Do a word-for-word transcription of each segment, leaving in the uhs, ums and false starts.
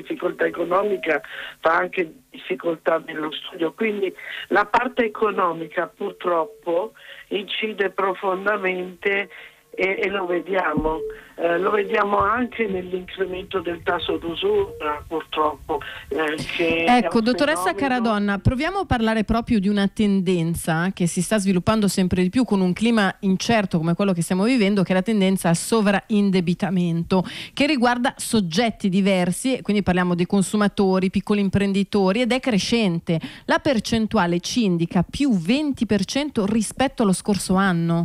difficoltà economica fa anche difficoltà nello studio, quindi la parte economica purtroppo incide profondamente e, e lo vediamo, eh, lo vediamo anche nell'incremento del tasso d'usura purtroppo. Eh, che ecco, dottoressa fenomeno... Caradonna, proviamo a parlare proprio di una tendenza che si sta sviluppando sempre di più con un clima incerto come quello che stiamo vivendo, che è la tendenza al sovraindebitamento, che riguarda soggetti diversi, quindi parliamo di consumatori, piccoli imprenditori, ed è crescente. La percentuale ci indica più venti per cento rispetto allo scorso anno.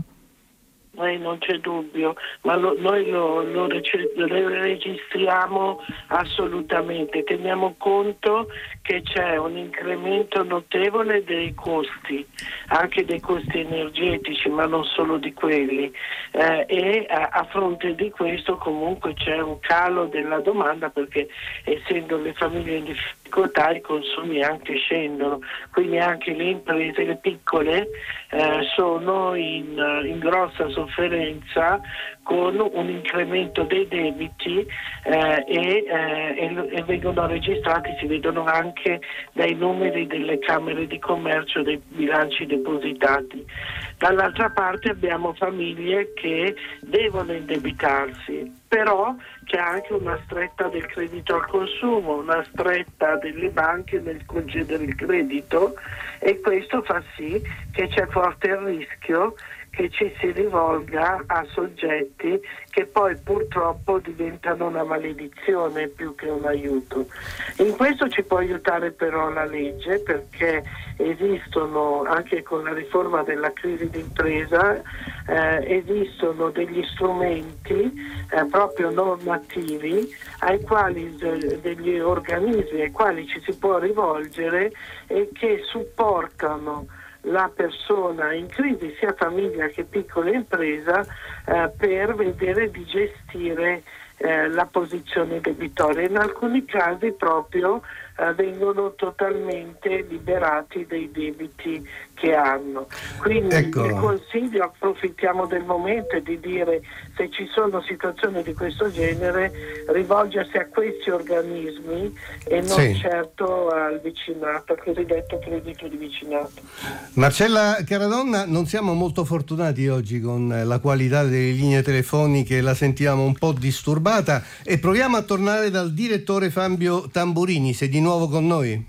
Eh, non c'è dubbio, ma lo, noi lo, lo, rec- lo registriamo assolutamente, teniamo conto che c'è un incremento notevole dei costi, anche dei costi energetici, ma non solo di quelli, eh, e a, a fronte di questo comunque c'è un calo della domanda, perché essendo le famiglie in difficoltà i consumi anche scendono, quindi anche le imprese, le piccole, eh, sono in, in grossa sofferenza con un incremento dei debiti eh, e, eh, e, e vengono registrati, si vedono anche dai numeri delle camere di commercio, dei bilanci depositati. Dall'altra parte abbiamo famiglie che devono indebitarsi, però c'è anche una stretta del credito al consumo, una stretta delle banche nel concedere il credito, e questo fa sì che c'è forte il rischio che ci si rivolga a soggetti che poi purtroppo diventano una maledizione più che un aiuto. In questo ci può aiutare però la legge, perché esistono, anche con la riforma della crisi d'impresa, eh, esistono degli strumenti eh, proprio normativi ai quali de- degli organismi ai quali ci si può rivolgere e che supportano la persona in crisi, sia famiglia che piccola impresa, eh, per vedere di gestire eh, la posizione debitoria. In alcuni casi proprio eh, vengono totalmente liberati dei debiti che hanno. Quindi ecco. il consiglio, approfittiamo del momento, di dire, se ci sono situazioni di questo genere, rivolgersi a questi organismi e non sì. certo al vicinato, al cosiddetto credito di vicinato. Marcella Caradonna, non siamo molto fortunati oggi con la qualità delle linee telefoniche, la sentiamo un po' disturbata, e proviamo a tornare dal direttore Fabio Tamburini. Sei di nuovo con noi?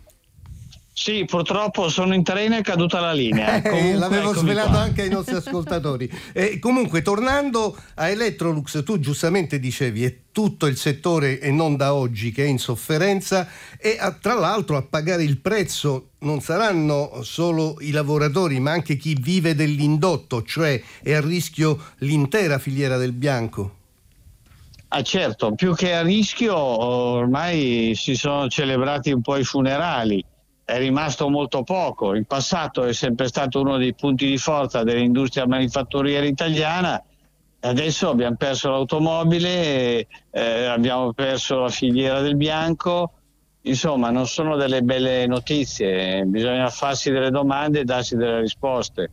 Sì, purtroppo sono in treno e è caduta la linea. Comunque, l'avevo svelato qua. anche ai nostri ascoltatori. E comunque, tornando a Electrolux, tu giustamente dicevi è tutto il settore, e non da oggi, che è in sofferenza, e a, tra l'altro a pagare il prezzo non saranno solo i lavoratori, ma anche chi vive dell'indotto, cioè è a rischio l'intera filiera del bianco. Ah certo, più che a rischio ormai si sono celebrati un po' i funerali, è rimasto molto poco. In passato è sempre stato uno dei punti di forza dell'industria manifatturiera italiana, adesso abbiamo perso l'automobile, eh, abbiamo perso la filiera del bianco, insomma non sono delle belle notizie, bisogna farsi delle domande e darsi delle risposte.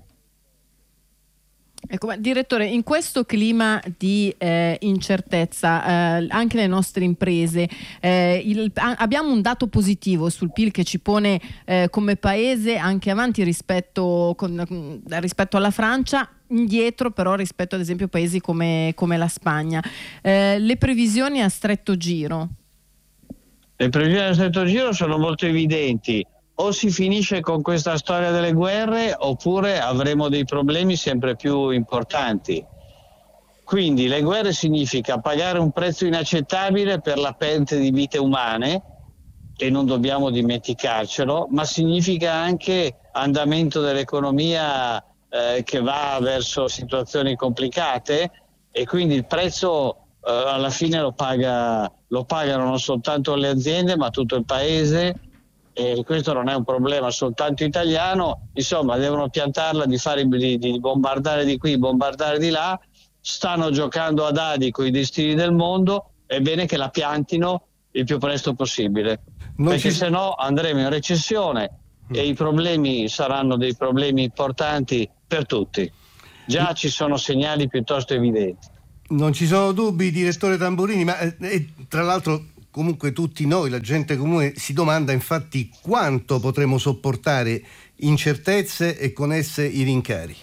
Ecco, ma direttore, in questo clima di eh, incertezza eh, anche le nostre imprese, eh, il, a, abbiamo un dato positivo sul P I L che ci pone eh, come paese anche avanti rispetto, con, rispetto alla Francia, indietro però rispetto ad esempio a paesi come, come la Spagna. Eh, le previsioni a stretto giro? Le previsioni a stretto giro sono molto evidenti. O si finisce con questa storia delle guerre, oppure avremo dei problemi sempre più importanti. Quindi le guerre significa pagare un prezzo inaccettabile per la perdita di vite umane, e non dobbiamo dimenticarcelo, ma significa anche andamento dell'economia eh, che va verso situazioni complicate, e quindi il prezzo eh, alla fine lo paga, lo pagano non soltanto le aziende, ma tutto il paese. E questo non è un problema soltanto italiano, insomma devono piantarla di fare di, di bombardare di qui, bombardare di là, stanno giocando a dadi con i destini del mondo, è bene che la piantino il più presto possibile, non perché ci... se no andremo in recessione mm. e i problemi saranno dei problemi importanti per tutti. Già mm. ci sono segnali piuttosto evidenti. Non ci sono dubbi, direttore Tamburini, ma eh, tra l'altro comunque tutti noi, la gente comune, si domanda infatti quanto potremo sopportare incertezze e con esse i rincari.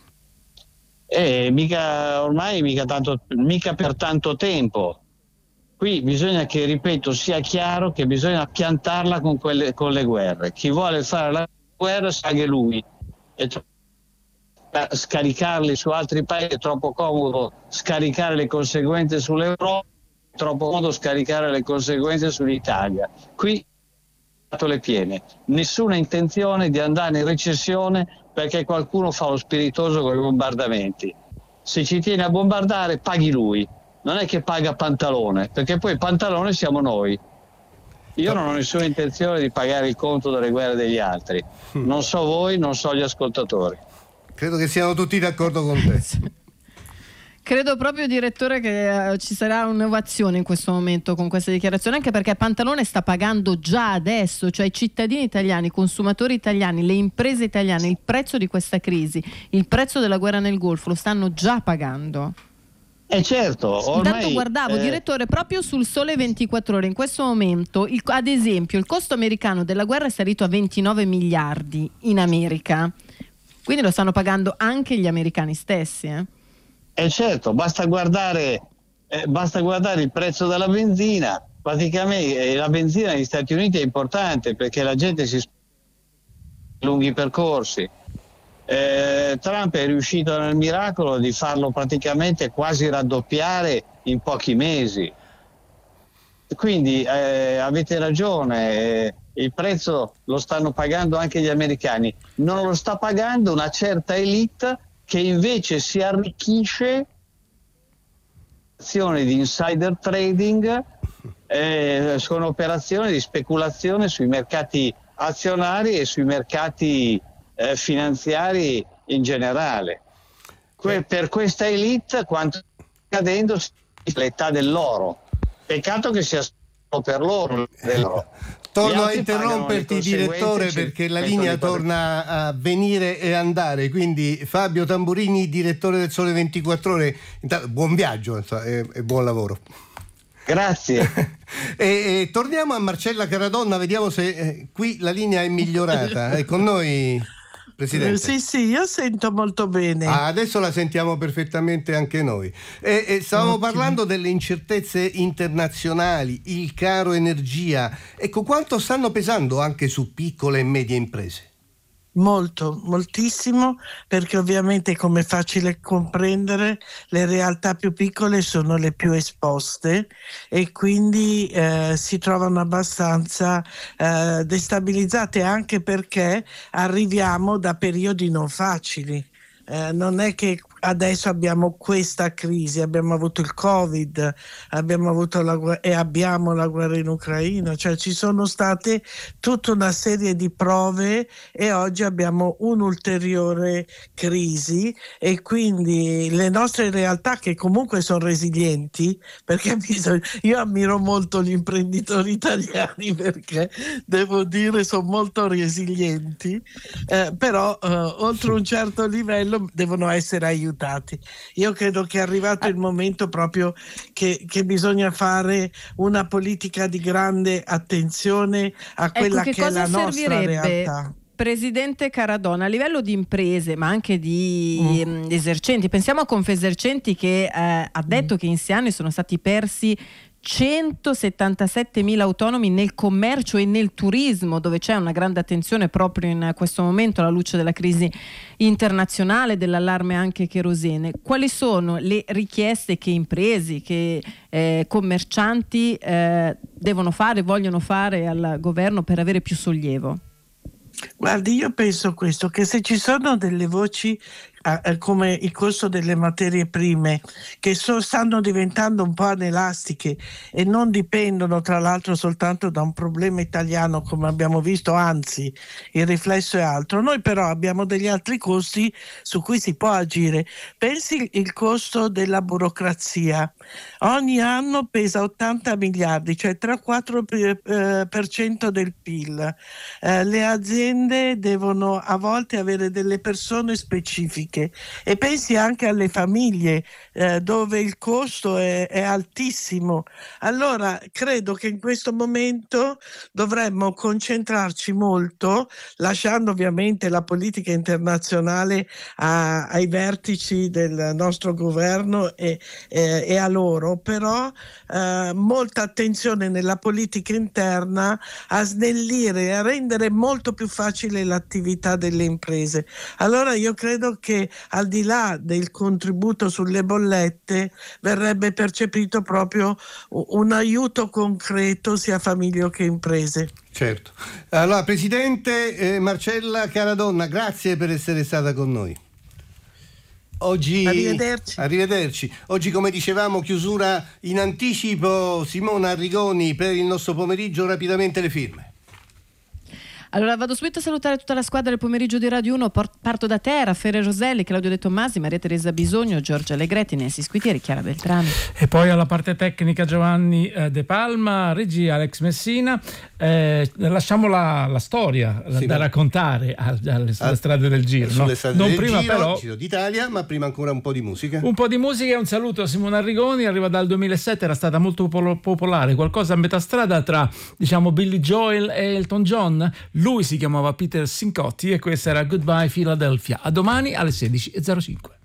Eh, mica ormai mica, tanto, mica per tanto tempo. Qui bisogna che, ripeto, sia chiaro che bisogna piantarla con, quelle, con le guerre. Chi vuole fare la guerra sa che lui è troppo, scaricarli su altri paesi, è troppo comodo scaricare le conseguenze sull'Europa, è troppo comodo scaricare le conseguenze sull'Italia. Qui le piene, nessuna intenzione di andare in recessione perché qualcuno fa lo spiritoso con i bombardamenti. Se ci tiene a bombardare paghi lui, non è che paga Pantalone, perché poi Pantalone siamo noi. Io non ho nessuna intenzione di pagare il conto delle guerre degli altri, non so voi, non so gli ascoltatori. Credo che siano tutti d'accordo con te. Credo proprio, direttore, che uh, ci sarà un'innovazione in questo momento con questa dichiarazione, anche perché Pantalone sta pagando già adesso, cioè i cittadini italiani, i consumatori italiani, le imprese italiane, il prezzo di questa crisi, il prezzo della guerra nel Golfo lo stanno già pagando. Eh certo, ormai, intanto guardavo, eh... direttore, proprio sul Sole ventiquattro Ore in questo momento, il, ad esempio, il costo americano della guerra è salito a ventinove miliardi in America, quindi lo stanno pagando anche gli americani stessi, eh? Eh certo, basta guardare, eh, basta guardare il prezzo della benzina. Praticamente eh, la benzina negli Stati Uniti è importante perché la gente si sposta lunghi percorsi. Eh, Trump è riuscito nel miracolo di farlo praticamente quasi raddoppiare in pochi mesi. Quindi eh, avete ragione, eh, il prezzo lo stanno pagando anche gli americani, non lo sta pagando una certa elite che invece si arricchisce azioni di insider trading, eh, sono operazioni di speculazione sui mercati azionari e sui mercati eh, finanziari in generale. Que- per questa elite quanto sta accadendo è l'età dell'oro. Peccato che sia solo per loro dell'oro. Torno a interromperti, direttore, perché la linea torna a venire e andare. Quindi Fabio Tamburini, direttore del Sole ventiquattro Ore, intanto, buon viaggio e, e buon lavoro. Grazie. e, e torniamo a Marcella Caradonna, vediamo se eh, qui la linea è migliorata. È con noi, Presidente? Sì, sì, io sento molto bene. Ah, adesso la sentiamo perfettamente anche noi. E, e stavamo Ottimo. parlando delle incertezze internazionali, il caro energia. Ecco, quanto stanno pesando anche su piccole e medie imprese? Molto, moltissimo, perché ovviamente, come è facile comprendere, le realtà più piccole sono le più esposte e quindi eh, si trovano abbastanza eh, destabilizzate, anche perché arriviamo da periodi non facili. Eh, non è che adesso abbiamo questa crisi, abbiamo avuto il Covid, abbiamo avuto la, e abbiamo la guerra in Ucraina, cioè ci sono state tutta una serie di prove e oggi abbiamo un'ulteriore crisi, e quindi le nostre realtà, che comunque sono resilienti, perché bisogna, io ammiro molto gli imprenditori italiani perché devo dire sono molto resilienti, eh, però eh, oltre un certo livello devono essere aiutati. Io credo che è arrivato il momento proprio che, che bisogna fare una politica di grande attenzione a quella ecco, che, che è la nostra realtà. Presidente Caradonna, a livello di imprese ma anche di mm. esercenti, pensiamo a Confesercenti che eh, ha detto mm. che in sei anni sono stati persi centosettantasettemila autonomi nel commercio e nel turismo, dove c'è una grande attenzione proprio in questo momento alla luce della crisi internazionale, dell'allarme anche kerosene. Quali sono le richieste che imprese, che eh, commercianti eh, devono fare, vogliono fare al governo per avere più sollievo? Guardi, io penso questo, che se ci sono delle voci eh, come il costo delle materie prime che so, stanno diventando un po' anelastiche e non dipendono tra l'altro soltanto da un problema italiano, come abbiamo visto, anzi il riflesso è altro, noi però abbiamo degli altri costi su cui si può agire. Pensi il costo della burocrazia, ogni anno pesa ottanta miliardi, cioè tre quattro per cento del P I L. Eh, le aziende devono a volte avere delle persone specifiche politiche, e pensi anche alle famiglie eh, dove il costo è, è altissimo. Allora credo che in questo momento dovremmo concentrarci molto, lasciando ovviamente la politica internazionale a, ai vertici del nostro governo e, e, e a loro, però eh, molta attenzione nella politica interna a snellire e a rendere molto più facile l'attività delle imprese. Allora io credo che al di là del contributo sulle bollette verrebbe percepito proprio un aiuto concreto sia famiglie che imprese. Certo. Allora, Presidente eh, Marcella Caradonna, grazie per essere stata con noi. Oggi, arrivederci. arrivederci. Oggi, come dicevamo, chiusura in anticipo. Simona Arrigoni per il nostro pomeriggio, rapidamente le firme. Allora vado subito a salutare tutta la squadra del pomeriggio di Radio uno. Parto da te, Raffaele Roselli, Claudio De Tommasi, Maria Teresa Bisogno, Giorgia Allegretti, Nancy Squitieri, Chiara Beltrami. E poi alla parte tecnica Giovanni eh, De Palma, regia Alex Messina. Eh, lasciamo la, la storia sì, da ma... raccontare a, alle sulle strade del giro. Sulle no? strade non del prima giro, però Giro d'Italia, ma prima ancora un po' di musica. Un po' di musica e un saluto a Simona Arrigoni. Arriva dal duemilasette, era stata molto popolare, qualcosa a metà strada tra, diciamo, Billy Joel e Elton John. Lui si chiamava Peter Sincotti e questa era Goodbye Philadelphia. A domani alle sedici e zero cinque.